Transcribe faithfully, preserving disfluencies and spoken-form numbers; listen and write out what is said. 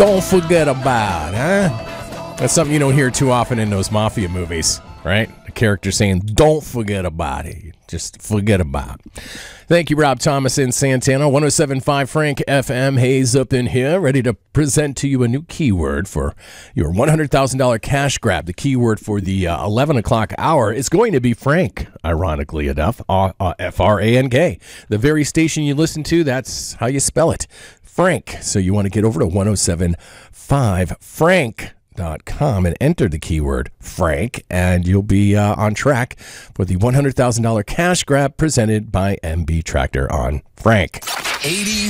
Don't forget about, huh? That's something you don't hear too often in those mafia movies, right? The character saying, don't forget about it. Just forget about it. Thank you, Rob Thomas in Santana. one oh seven point five Frank F M. Hayes up in here, ready to present to you a new keyword for your one hundred thousand dollars cash grab. The keyword for the uh, eleven o'clock hour is going to be Frank, ironically enough, uh, uh, F R A N K. The very station you listen to, that's how you spell it, Frank. So you want to get over to one oh seven point five Frank dot com and enter the keyword Frank, and you'll be uh, on track for the one hundred thousand dollars cash grab presented by M B Tractor on Frank. eighties